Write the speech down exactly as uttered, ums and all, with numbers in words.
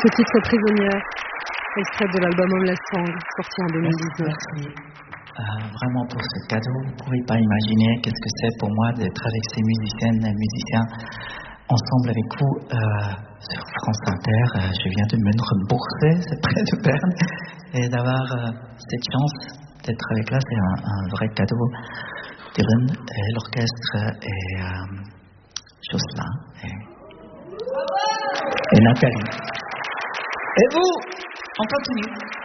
Ce titre Prisonnière, extrait de l'album Homeless Song, sorti en deux mille dix-neuf. Merci, merci. Euh, vraiment pour ce cadeau. Vous ne pouvez pas imaginer qu'est-ce que c'est pour moi d'être avec ces musiciennes et musiciens ensemble avec vous euh, sur France Inter. Euh, je viens de me rembourser, c'est près de Berne, et d'avoir euh, cette chance d'être avec là, c'est un, un vrai cadeau. Dylan et l'orchestre et euh, Jocelyn et, et Nathalie. Et vous, on continue.